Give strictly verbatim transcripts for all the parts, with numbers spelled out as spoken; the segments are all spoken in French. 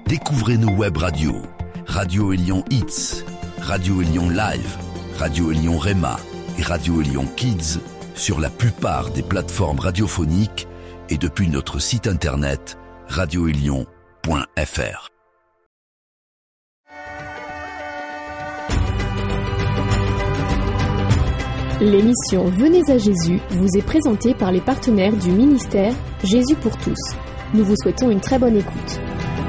Découvrez nos web radios, Radio Élion Hits, Radio Élion Live, Radio Élion Rema et Radio Élion Kids sur la plupart des plateformes radiophoniques et depuis notre site internet radio élion point f r. L'émission Venez à Jésus vous est présentée par les partenaires du ministère Jésus pour tous. Nous vous souhaitons une très bonne écoute.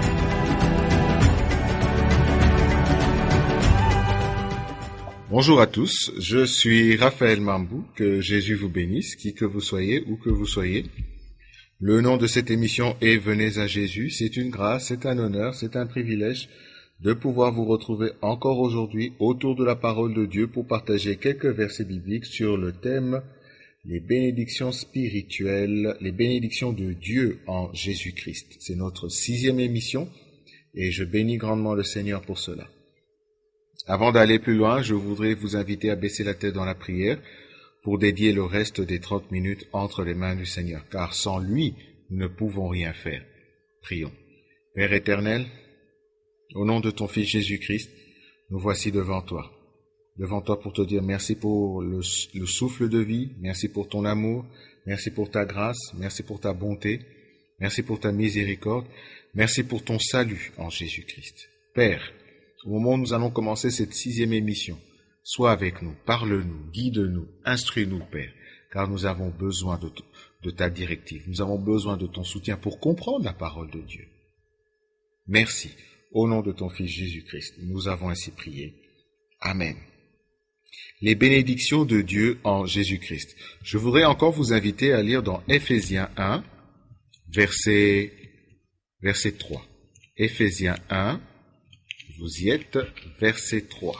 Bonjour à tous, je suis Raphaël Mambou, que Jésus vous bénisse, qui que vous soyez, où que vous soyez. Le nom de cette émission est Venez à Jésus, c'est une grâce, c'est un honneur, c'est un privilège de pouvoir vous retrouver encore aujourd'hui autour de la parole de Dieu pour partager quelques versets bibliques sur le thème les bénédictions spirituelles, les bénédictions de Dieu en Jésus-Christ. C'est notre sixième émission et je bénis grandement le Seigneur pour cela. Avant d'aller plus loin, je voudrais vous inviter à baisser la tête dans la prière pour dédier le reste des trente minutes entre les mains du Seigneur, car sans lui, nous ne pouvons rien faire. Prions. Père éternel, au nom de ton Fils Jésus-Christ, nous voici devant toi. Devant toi pour te dire merci pour le, le souffle de vie, merci pour ton amour, merci pour ta grâce, merci pour ta bonté, merci pour ta miséricorde, merci pour ton salut en Jésus-Christ. Père, au moment où nous allons commencer cette sixième émission, sois avec nous, parle-nous, guide-nous, instruis-nous, Père, car nous avons besoin de, de ta directive, nous avons besoin de ton soutien pour comprendre la parole de Dieu. Merci. Au nom de ton Fils Jésus-Christ, nous avons ainsi prié. Amen. Les bénédictions de Dieu en Jésus-Christ. Je voudrais encore vous inviter à lire dans Éphésiens un, verset, verset trois. Éphésiens un, vous y êtes, verset trois.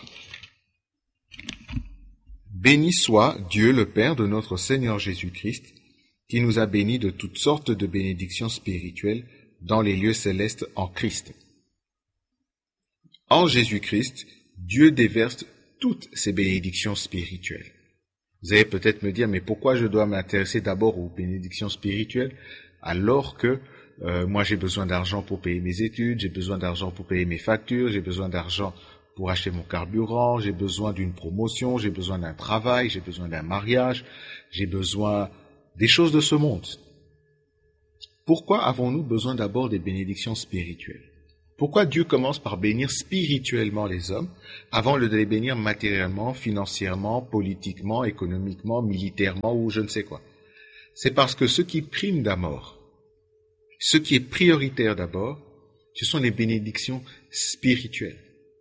Béni soit Dieu le Père de notre Seigneur Jésus-Christ, qui nous a bénis de toutes sortes de bénédictions spirituelles dans les lieux célestes en Christ. En Jésus-Christ, Dieu déverse toutes ces bénédictions spirituelles. Vous allez peut-être me dire, mais pourquoi je dois m'intéresser d'abord aux bénédictions spirituelles alors que euh, moi j'ai besoin d'argent pour payer mes études, j'ai besoin d'argent pour payer mes factures, j'ai besoin d'argent pour acheter mon carburant, j'ai besoin d'une promotion, j'ai besoin d'un travail, j'ai besoin d'un mariage, j'ai besoin des choses de ce monde. Pourquoi avons-nous besoin d'abord des bénédictions spirituelles? Pourquoi Dieu commence par bénir spirituellement les hommes avant de les bénir matériellement, financièrement, politiquement, économiquement, militairement ou je ne sais quoi? C'est parce que ce qui prime d'abord, ce qui est prioritaire d'abord, ce sont les bénédictions spirituelles.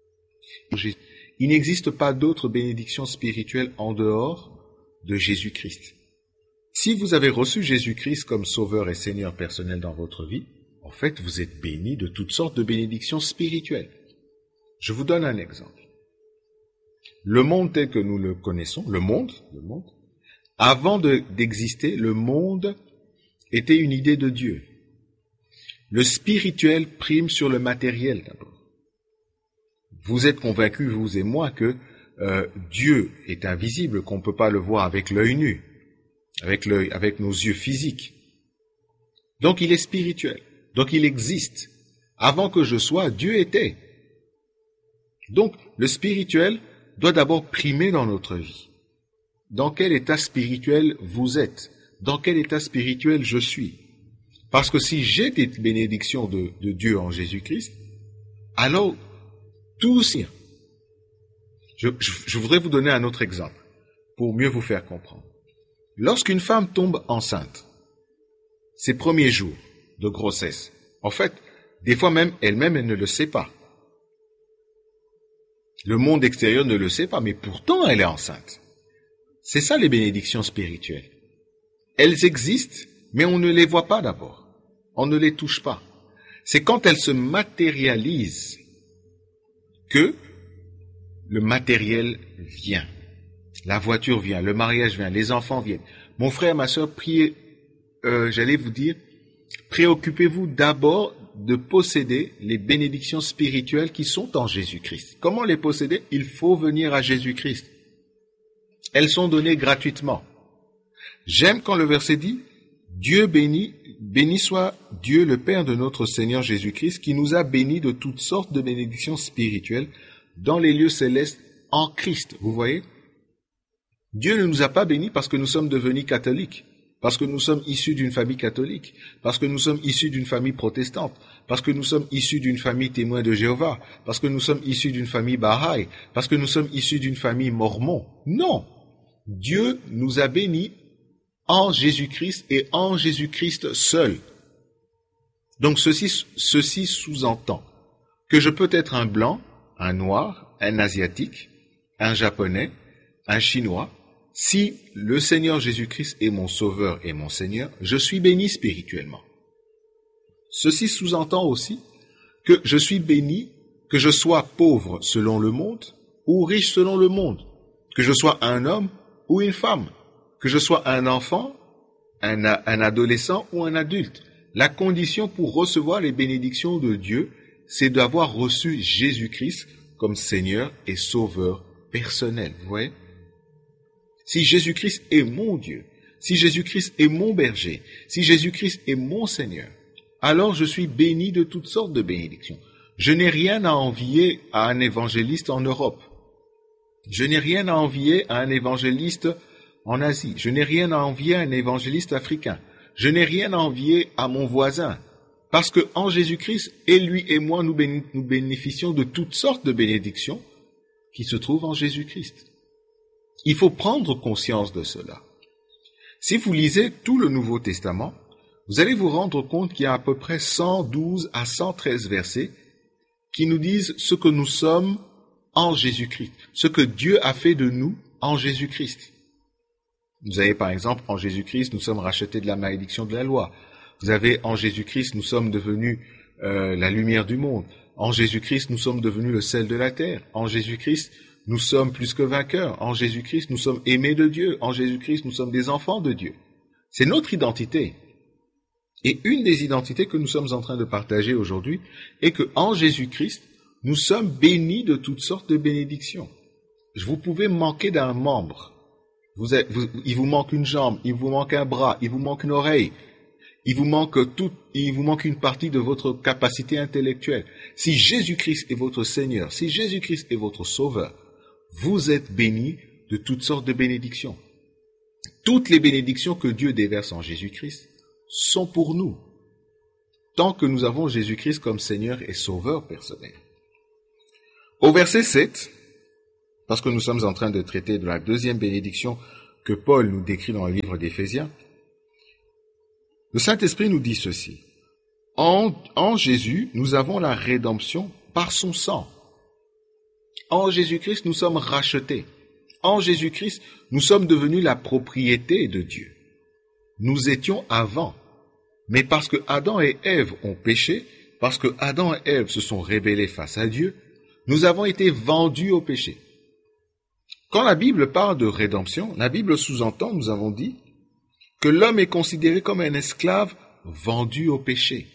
Il n'existe pas d'autres bénédictions spirituelles en dehors de Jésus-Christ. Si vous avez reçu Jésus-Christ comme Sauveur et Seigneur personnel dans votre vie, en fait, vous êtes bénis de toutes sortes de bénédictions spirituelles. Je vous donne un exemple. Le monde tel que nous le connaissons, le monde, le monde, avant de, d'exister, le monde était une idée de Dieu. Le spirituel prime sur le matériel d'abord. Vous êtes convaincus, vous et moi, que euh, Dieu est invisible, qu'on ne peut pas le voir avec l'œil nu, avec l'œil, avec nos yeux physiques. Donc il est spirituel. Donc il existe. Avant que je sois, Dieu était. Donc le spirituel doit d'abord primer dans notre vie. Dans quel état spirituel vous êtes? Dans quel état spirituel je suis? Parce que si j'ai des bénédictions de, de Dieu en Jésus-Christ, alors tout aussi. Je, je, je voudrais vous donner un autre exemple pour mieux vous faire comprendre. Lorsqu'une femme tombe enceinte, ses premiers jours de grossesse, en fait, des fois même, elle-même, elle ne le sait pas. Le monde extérieur ne le sait pas, mais pourtant elle est enceinte. C'est ça les bénédictions spirituelles. Elles existent, mais on ne les voit pas d'abord. On ne les touche pas. C'est quand elles se matérialisent que le matériel vient. La voiture vient, le mariage vient, les enfants viennent. Mon frère, ma sœur, priez, euh, j'allais vous dire, préoccupez-vous d'abord de posséder les bénédictions spirituelles qui sont en Jésus-Christ. Comment les posséder? Il faut venir à Jésus-Christ. Elles sont données gratuitement. J'aime quand le verset dit, Dieu béni, béni soit Dieu le Père de notre Seigneur Jésus-Christ, qui nous a bénis de toutes sortes de bénédictions spirituelles dans les lieux célestes en Christ. Vous voyez? Dieu ne nous a pas bénis parce que nous sommes devenus catholiques, parce que nous sommes issus d'une famille catholique, parce que nous sommes issus d'une famille protestante, parce que nous sommes issus d'une famille témoin de Jéhovah, parce que nous sommes issus d'une famille Baha'i, parce que nous sommes issus d'une famille mormon. Non! Dieu nous a bénis en Jésus-Christ et en Jésus-Christ seul. Donc ceci, ceci sous-entend que je peux être un blanc, un noir, un asiatique, un japonais, un chinois. Si le Seigneur Jésus-Christ est mon sauveur et mon Seigneur, je suis béni spirituellement. Ceci sous-entend aussi que je suis béni, que je sois pauvre selon le monde ou riche selon le monde, que je sois un homme ou une femme, que je sois un enfant, un, un adolescent ou un adulte. La condition pour recevoir les bénédictions de Dieu, c'est d'avoir reçu Jésus-Christ comme Seigneur et Sauveur personnel. Vous voyez? Si Jésus-Christ est mon Dieu, si Jésus-Christ est mon berger, si Jésus-Christ est mon Seigneur, alors je suis béni de toutes sortes de bénédictions. Je n'ai rien à envier à un évangéliste en Europe. Je n'ai rien à envier à un évangéliste en Asie. Je n'ai rien à envier à un évangéliste africain. Je n'ai rien à envier à mon voisin. Parce que en Jésus-Christ, et lui et moi, nous bénéficions de toutes sortes de bénédictions qui se trouvent en Jésus-Christ. Il faut prendre conscience de cela. Si vous lisez tout le Nouveau Testament, vous allez vous rendre compte qu'il y a à peu près cent douze à cent treize versets qui nous disent ce que nous sommes en Jésus-Christ, ce que Dieu a fait de nous en Jésus-Christ. Vous avez par exemple, en Jésus-Christ, nous sommes rachetés de la malédiction de la loi. Vous avez, en Jésus-Christ, nous sommes devenus euh, la lumière du monde. En Jésus-Christ, nous sommes devenus le sel de la terre. En Jésus-Christ, nous sommes plus que vainqueurs. En Jésus-Christ, nous sommes aimés de Dieu. En Jésus-Christ, nous sommes des enfants de Dieu. C'est notre identité. Et une des identités que nous sommes en train de partager aujourd'hui est que en Jésus-Christ, nous sommes bénis de toutes sortes de bénédictions. Vous pouvez manquer d'un membre. Vous êtes, vous, il vous manque une jambe, il vous manque un bras, il vous manque une oreille. Il vous manque tout, il vous manque une partie de votre capacité intellectuelle. Si Jésus-Christ est votre Seigneur, si Jésus-Christ est votre Sauveur, vous êtes bénis de toutes sortes de bénédictions. Toutes les bénédictions que Dieu déverse en Jésus-Christ sont pour nous, tant que nous avons Jésus-Christ comme Seigneur et Sauveur personnel. Au verset sept, parce que nous sommes en train de traiter de la deuxième bénédiction que Paul nous décrit dans le livre d'Éphésiens, le Saint-Esprit nous dit ceci. En, en Jésus, nous avons la rédemption par son sang. En Jésus-Christ, nous sommes rachetés. En Jésus-Christ, nous sommes devenus la propriété de Dieu. Nous étions avant. Mais parce que Adam et Ève ont péché, parce que Adam et Ève se sont rebellés face à Dieu, nous avons été vendus au péché. Quand la Bible parle de rédemption, la Bible sous-entend, nous avons dit, que l'homme est considéré comme un esclave vendu au péché,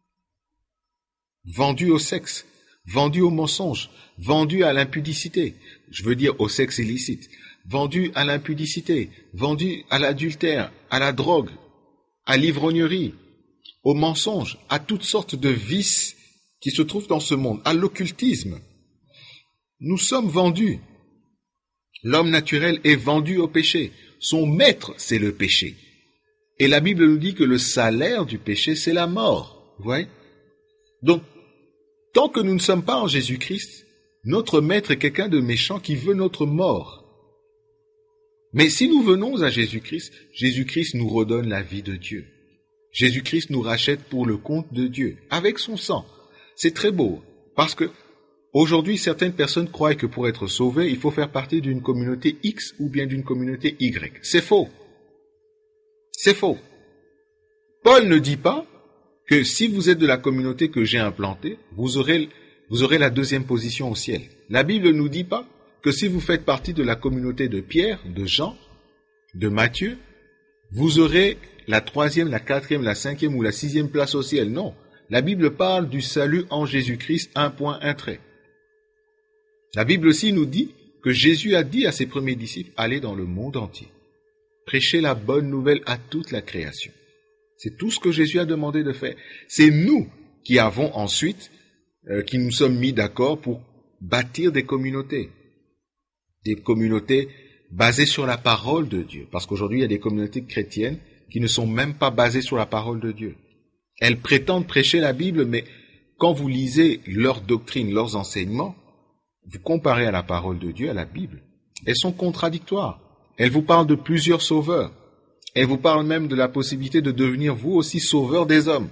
vendu au sexe, vendu au mensonge, vendu à l'impudicité, je veux dire au sexe illicite, vendu à l'impudicité, vendu à l'adultère, à la drogue, à l'ivrognerie, au mensonge, à toutes sortes de vices qui se trouvent dans ce monde, à l'occultisme. Nous sommes vendus. L'homme naturel est vendu au péché. Son maître, c'est le péché. Et la Bible nous dit que le salaire du péché, c'est la mort. Vous voyez? Donc, tant que nous ne sommes pas en Jésus-Christ, notre maître est quelqu'un de méchant qui veut notre mort. Mais si nous venons à Jésus-Christ, Jésus-Christ nous redonne la vie de Dieu. Jésus-Christ nous rachète pour le compte de Dieu, avec son sang. C'est très beau, parce que aujourd'hui, certaines personnes croient que pour être sauvés, il faut faire partie d'une communauté X ou bien d'une communauté Y. C'est faux. C'est faux. Paul ne dit pas que si vous êtes de la communauté que j'ai implantée, vous aurez, vous aurez la deuxième position au ciel. La Bible ne nous dit pas que si vous faites partie de la communauté de Pierre, de Jean, de Matthieu, vous aurez la troisième, la quatrième, la cinquième ou la sixième place au ciel. Non. La Bible parle du salut en Jésus-Christ, un point, un trait. La Bible aussi nous dit que Jésus a dit à ses premiers disciples, allez dans le monde entier, prêchez la bonne nouvelle à toute la création. C'est tout ce que Jésus a demandé de faire. C'est nous qui avons ensuite, euh, qui nous sommes mis d'accord pour bâtir des communautés. Des communautés basées sur la parole de Dieu. Parce qu'aujourd'hui, il y a des communautés chrétiennes qui ne sont même pas basées sur la parole de Dieu. Elles prétendent prêcher la Bible, mais quand vous lisez leurs doctrines, leurs enseignements, vous comparez à la parole de Dieu, à la Bible, elles sont contradictoires. Elles vous parlent de plusieurs sauveurs. Elles vous parlent même de la possibilité de devenir vous aussi sauveur des hommes,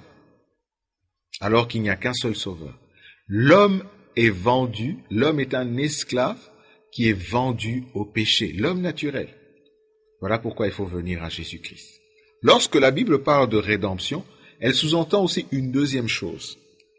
alors qu'il n'y a qu'un seul sauveur. L'homme est vendu, l'homme est un esclave qui est vendu au péché, l'homme naturel. Voilà pourquoi il faut venir à Jésus-Christ. Lorsque la Bible parle de rédemption, elle sous-entend aussi une deuxième chose.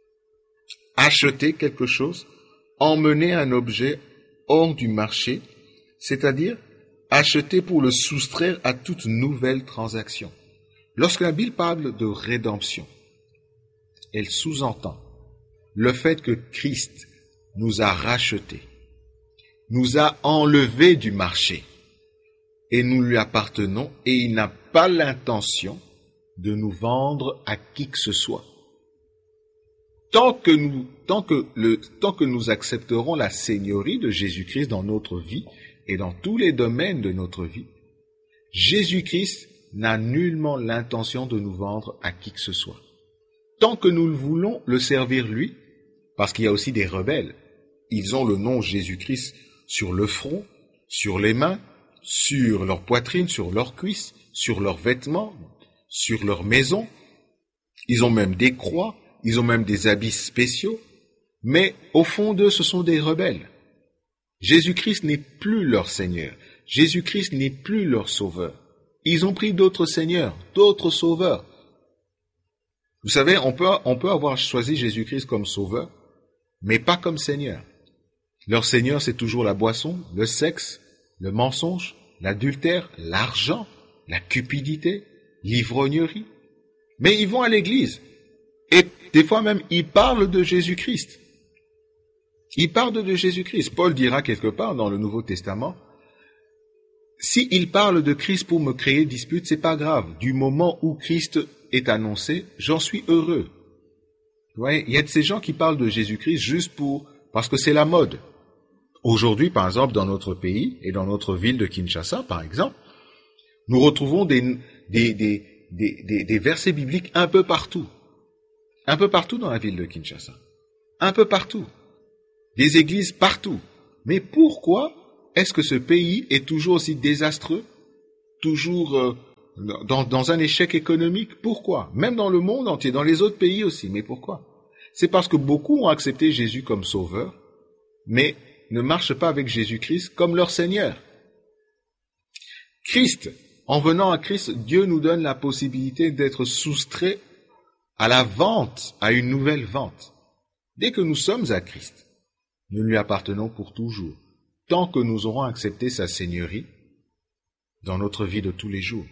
Acheter quelque chose, emmener un objet hors du marché, c'est-à-dire acheter pour le soustraire à toute nouvelle transaction. Lorsque la Bible parle de rédemption, elle sous-entend le fait que Christ nous a rachetés, nous a enlevés du marché, et nous lui appartenons, et il n'a pas l'intention de nous vendre à qui que ce soit. Tant que nous, tant que le, tant que nous accepterons la seigneurie de Jésus-Christ dans notre vie et dans tous les domaines de notre vie, Jésus-Christ n'a nullement l'intention de nous vendre à qui que ce soit. Tant que nous le voulons le servir lui, parce qu'il y a aussi des rebelles, ils ont le nom Jésus-Christ sur le front, sur les mains, sur leur poitrine, sur leurs cuisses, sur leurs vêtements, sur leur maison. Ils ont même des croix, ils ont même des habits spéciaux, mais au fond d'eux, ce sont des rebelles. Jésus-Christ n'est plus leur Seigneur. Jésus-Christ n'est plus leur Sauveur. Ils ont pris d'autres seigneurs, d'autres sauveurs. Vous savez, on peut, on peut avoir choisi Jésus-Christ comme Sauveur, mais pas comme Seigneur. Leur Seigneur, c'est toujours la boisson, le sexe, le mensonge, l'adultère, l'argent, la cupidité, l'ivrognerie. Mais ils vont à l'église. Et des fois même, ils parlent de Jésus-Christ. Ils parlent de Jésus-Christ. Paul dira quelque part dans le Nouveau Testament, si il parle de Christ pour me créer dispute, c'est pas grave. Du moment où Christ est annoncé, j'en suis heureux. Vous voyez, il y a de ces gens qui parlent de Jésus-Christ juste pour, parce que c'est la mode. Aujourd'hui, par exemple, dans notre pays et dans notre ville de Kinshasa, par exemple, nous retrouvons des, des, des, des, des, des versets bibliques un peu partout. Un peu partout dans la ville de Kinshasa. Un peu partout. Des églises partout. Mais pourquoi est-ce que ce pays est toujours aussi désastreux? Toujours euh, dans, dans un échec économique? Pourquoi? Même dans le monde entier, dans les autres pays aussi. Mais pourquoi? C'est parce que beaucoup ont accepté Jésus comme sauveur, mais ne marchent pas avec Jésus-Christ comme leur Seigneur. Christ, en venant à Christ, Dieu nous donne la possibilité d'être soustrait à la vente, à une nouvelle vente. Dès que nous sommes à Christ, nous lui appartenons pour toujours, tant que nous aurons accepté sa seigneurie dans notre vie de tous les jours.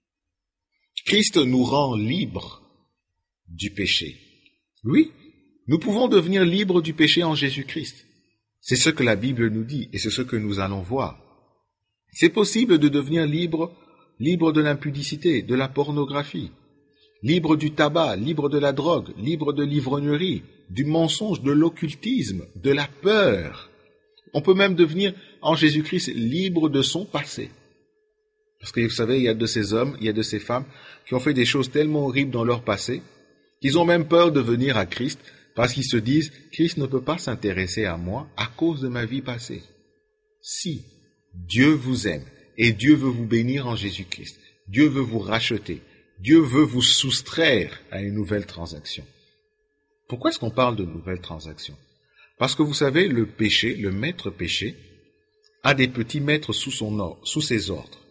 Christ nous rend libres du péché. Oui, nous pouvons devenir libres du péché en Jésus-Christ. C'est ce que la Bible nous dit et c'est ce que nous allons voir. C'est possible de devenir libre, libre de l'impudicité, de la pornographie, libre du tabac, libre de la drogue, libre de l'ivrognerie, du mensonge, de l'occultisme, de la peur. On peut même devenir en Jésus-Christ libre de son passé. Parce que vous savez, il y a de ces hommes, il y a de ces femmes qui ont fait des choses tellement horribles dans leur passé qu'ils ont même peur de venir à Christ parce qu'ils se disent « Christ ne peut pas s'intéresser à moi à cause de ma vie passée. » Si Dieu vous aime et Dieu veut vous bénir en Jésus-Christ, Dieu veut vous racheter, Dieu veut vous soustraire à une nouvelle transaction. Pourquoi est-ce qu'on parle de nouvelle transaction? Parce que vous savez, le péché, le maître péché, a des petits maîtres sous son ordre, sous ses ordres.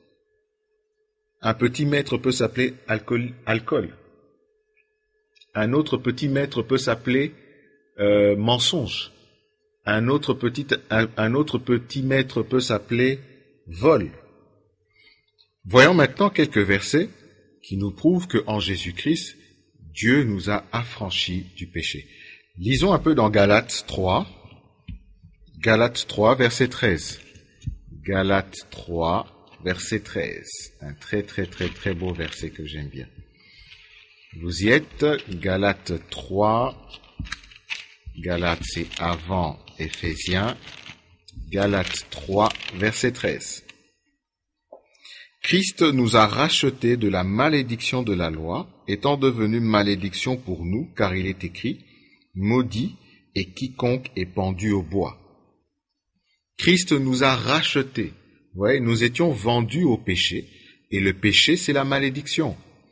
Un petit maître peut s'appeler alcool, alcool. Un autre petit maître peut s'appeler euh, mensonge. Un autre petit, un, un autre petit maître peut s'appeler vol. Voyons maintenant quelques versets qui nous prouvent qu'en Jésus-Christ, Dieu nous a affranchis du péché. Lisons un peu dans Galates trois. Galates trois, verset treize. Galates trois, verset treize. Un très très très très beau verset que j'aime bien. Vous y êtes, Galates trois. Galates, c'est avant Éphésiens. Galates trois, verset treize. Christ nous a rachetés de la malédiction de la loi, étant devenu malédiction pour nous, car il est écrit, maudit est quiconque est pendu au bois. Christ nous a rachetés. Ouais, nous étions vendus au péché, et le péché, c'est la malédiction.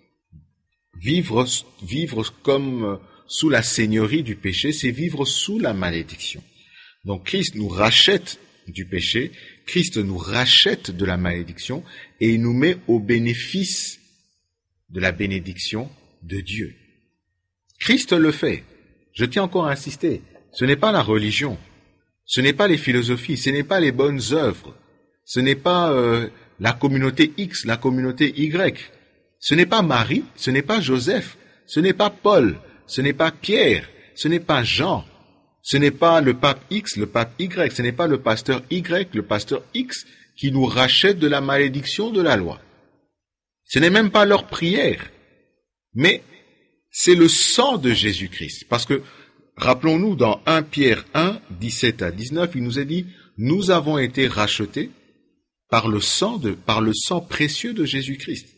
Vivre, vivre comme sous la seigneurie du péché, c'est vivre sous la malédiction. Donc Christ nous rachète du péché, Christ nous rachète de la malédiction, et il nous met au bénéfice de la bénédiction de Dieu. Christ le fait. Je tiens encore à insister. Ce n'est pas la religion. Ce n'est pas les philosophies. Ce n'est pas les bonnes œuvres. Ce n'est pas euh, la communauté X, la communauté Y. Ce n'est pas Marie. Ce n'est pas Joseph. Ce n'est pas Paul. Ce n'est pas Pierre. Ce n'est pas Jean. Ce n'est pas le pape X, le pape Y. Ce n'est pas le pasteur Y, le pasteur X qui nous rachète de la malédiction de la loi. Ce n'est même pas leur prière. Mais c'est le sang de Jésus-Christ. Parce que, rappelons-nous, dans premier Pierre un, dix-sept à dix-neuf, il nous est dit, nous avons été rachetés par le sang de, par le sang précieux de Jésus-Christ.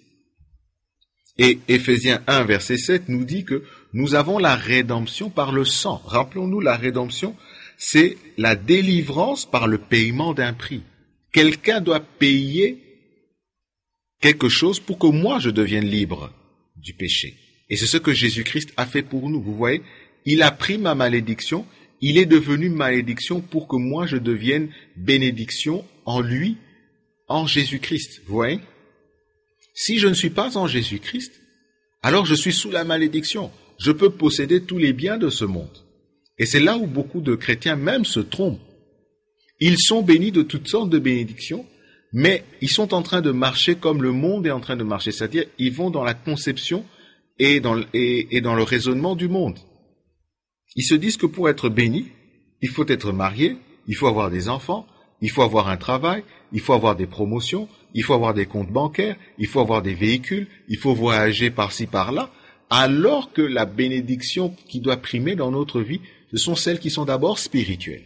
Et Éphésiens un, verset sept nous dit que nous avons la rédemption par le sang. Rappelons-nous, la rédemption, c'est la délivrance par le paiement d'un prix. Quelqu'un doit payer quelque chose pour que moi je devienne libre du péché. Et c'est ce que Jésus-Christ a fait pour nous. Vous voyez, il a pris ma malédiction, il est devenu malédiction pour que moi je devienne bénédiction en lui, en Jésus-Christ. Vous voyez? Si je ne suis pas en Jésus-Christ, alors je suis sous la malédiction. Je peux posséder tous les biens de ce monde. Et c'est là où beaucoup de chrétiens même se trompent. Ils sont bénis de toutes sortes de bénédictions, mais ils sont en train de marcher comme le monde est en train de marcher. C'est-à-dire, ils vont dans la conception et dans, et, et dans le raisonnement du monde. Ils se disent que pour être béni, il faut être marié, il faut avoir des enfants, il faut avoir un travail, il faut avoir des promotions, il faut avoir des comptes bancaires, il faut avoir des véhicules, il faut voyager par-ci par-là, alors que la bénédiction qui doit primer dans notre vie, ce sont celles qui sont d'abord spirituelles.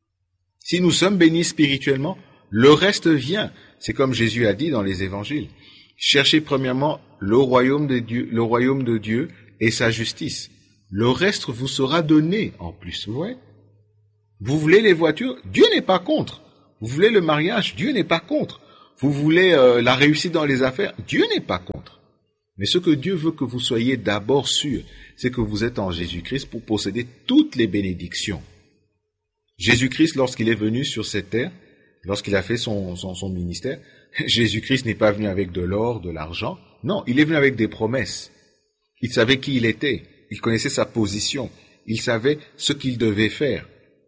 Si nous sommes bénis spirituellement, le reste vient. C'est comme Jésus a dit dans les évangiles. Cherchez premièrement le royaume de Dieu, le royaume de Dieu et sa justice. Le reste vous sera donné en plus. Vous voyez? Vous voulez les voitures? Dieu n'est pas contre. Vous voulez le mariage? Dieu n'est pas contre. Vous voulez euh, la réussite dans les affaires? Dieu n'est pas contre. Mais ce que Dieu veut que vous soyez d'abord sûr, c'est que vous êtes en Jésus-Christ pour posséder toutes les bénédictions. Jésus-Christ, lorsqu'il est venu sur cette terre, lorsqu'il a fait son, son, son ministère, Jésus-Christ n'est pas venu avec de l'or, de l'argent. Non, il est venu avec des promesses. Il savait qui il était. Il connaissait sa position. Il savait ce qu'il devait faire.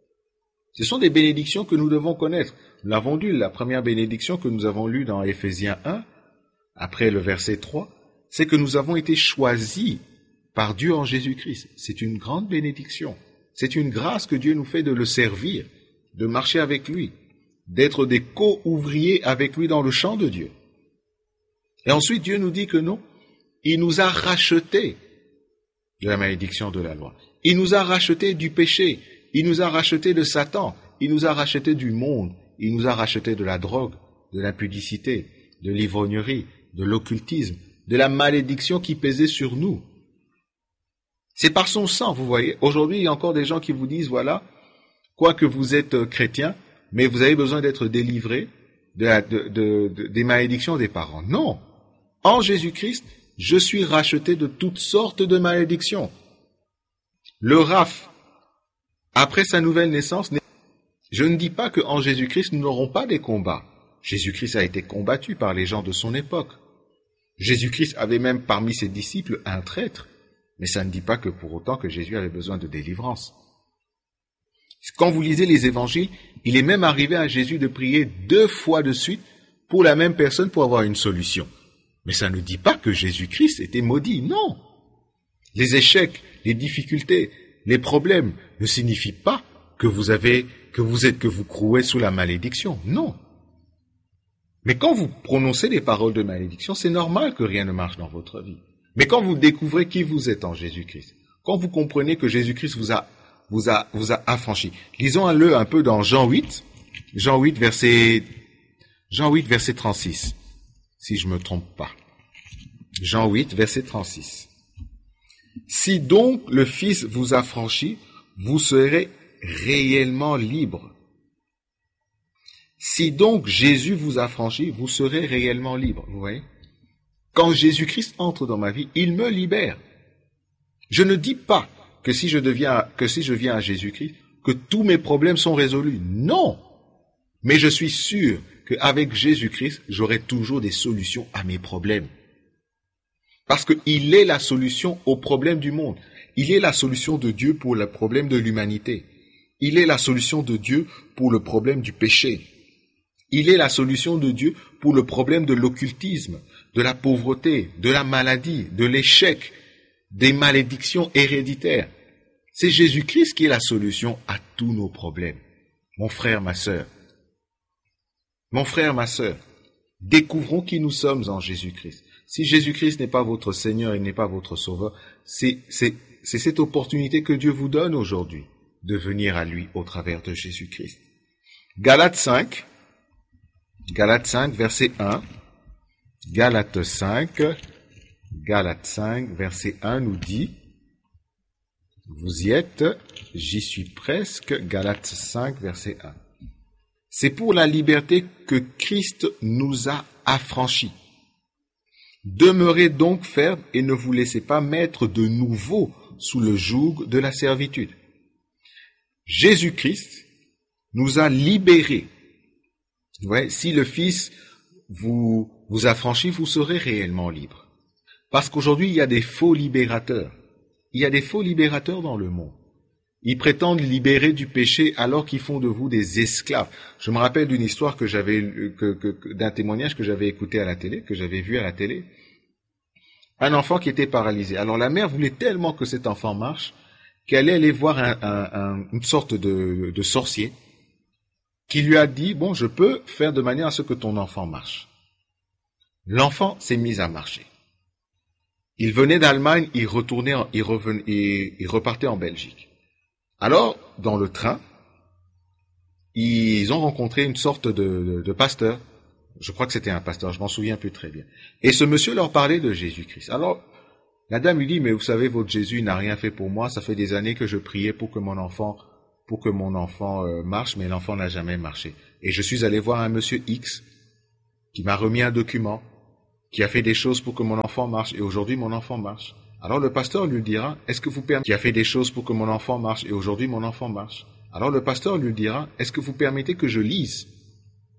Ce sont des bénédictions que nous devons connaître. Nous l'avons lu, la première bénédiction que nous avons lue dans Éphésiens un, après le verset trois, c'est que nous avons été choisis par Dieu en Jésus-Christ. C'est une grande bénédiction. C'est une grâce que Dieu nous fait de le servir, de marcher avec lui, d'être des co-ouvriers avec lui dans le champ de Dieu. Et ensuite, Dieu nous dit que non, il nous a rachetés de la malédiction de la loi. Il nous a rachetés du péché. Il nous a rachetés de Satan. Il nous a rachetés du monde. Il nous a rachetés de la drogue, de l'impudicité, de l'ivrognerie, de l'occultisme, de la malédiction qui pesait sur nous. C'est par son sang, vous voyez. Aujourd'hui, il y a encore des gens qui vous disent, voilà, quoique vous êtes chrétien, mais vous avez besoin d'être délivré de la, de, de, de, des malédictions des parents. Non. En Jésus-Christ, je suis racheté de toutes sortes de malédictions. Le Raph, après sa nouvelle naissance, je ne dis pas qu'en Jésus-Christ, nous n'aurons pas des combats. Jésus-Christ a été combattu par les gens de son époque. Jésus-Christ avait même parmi ses disciples un traître. Mais ça ne dit pas que pour autant que Jésus avait besoin de délivrance. Quand vous lisez les évangiles, il est même arrivé à Jésus de prier deux fois de suite pour la même personne pour avoir une solution. Mais ça ne dit pas que Jésus-Christ était maudit, non. Les échecs, les difficultés, les problèmes ne signifient pas que vous avez, que vous êtes, que vous crouez sous la malédiction, non. Mais quand vous prononcez des paroles de malédiction, c'est normal que rien ne marche dans votre vie. Mais quand vous découvrez qui vous êtes en Jésus-Christ, quand vous comprenez que Jésus-Christ vous a, vous a, vous a affranchi, lisons-le un peu dans Jean huit, Jean huit, verset, Jean huit, verset trente-six, si je me trompe pas. Jean huit, verset trente-six. Si donc le Fils vous affranchit, vous serez réellement libre. Si donc Jésus vous affranchit, vous serez réellement libre. Vous voyez? Quand Jésus-Christ entre dans ma vie, il me libère. Je ne dis pas que si je deviens, que si je viens à Jésus-Christ, que tous mes problèmes sont résolus. Non! Mais je suis sûr qu'avec Jésus-Christ, j'aurai toujours des solutions à mes problèmes. Parce qu'il est la solution aux problèmes du monde. Il est la solution de Dieu pour le problème de l'humanité. Il est la solution de Dieu pour le problème du péché. Il est la solution de Dieu pour le problème de l'occultisme, de la pauvreté, de la maladie, de l'échec, des malédictions héréditaires. C'est Jésus-Christ qui est la solution à tous nos problèmes. Mon frère, ma sœur, mon frère, ma sœur, découvrons qui nous sommes en Jésus-Christ. Si Jésus-Christ n'est pas votre Seigneur et n'est pas votre Sauveur, c'est, c'est, c'est cette opportunité que Dieu vous donne aujourd'hui de venir à lui au travers de Jésus-Christ. Galates cinq, Galates cinq, verset un. Galates cinq, Galates cinq, verset un nous dit, vous y êtes, j'y suis presque, Galates cinq, verset un. C'est pour la liberté que Christ nous a affranchis. Demeurez donc fermes et ne vous laissez pas mettre de nouveau sous le joug de la servitude. Jésus-Christ nous a libérés. Ouais, si le Fils vous, vous affranchit, vous serez réellement libre. Parce qu'aujourd'hui, il y a des faux libérateurs. Il y a des faux libérateurs dans le monde. Ils prétendent libérer du péché alors qu'ils font de vous des esclaves. Je me rappelle d'une histoire que j'avais, que, que, d'un témoignage que j'avais écouté à la télé, que j'avais vu à la télé. Un enfant qui était paralysé. Alors la mère voulait tellement que cet enfant marche qu'elle est allée voir un, un, un, une sorte de, de sorcier qui lui a dit, bon, je peux faire de manière à ce que ton enfant marche. L'enfant s'est mis à marcher. Il venait d'Allemagne, il retournait, en, il, revenait, il, il repartait en Belgique. Alors, dans le train, ils ont rencontré une sorte de, de, de pasteur. Je crois que c'était un pasteur, je m'en souviens plus très bien. Et ce monsieur leur parlait de Jésus-Christ. Alors, la dame lui dit, mais vous savez, votre Jésus n'a rien fait pour moi. Ça fait des années que je priais pour que mon enfant, pour que mon enfant euh, marche, mais l'enfant n'a jamais marché. Et je suis allé voir un monsieur X qui m'a remis un document, qui a fait des choses pour que mon enfant marche. Et aujourd'hui, mon enfant marche. Alors le pasteur lui dira, est-ce que vous permettez, qui a fait des choses pour que mon enfant marche, et aujourd'hui mon enfant marche. Alors le pasteur lui dira, est-ce que vous permettez que je lise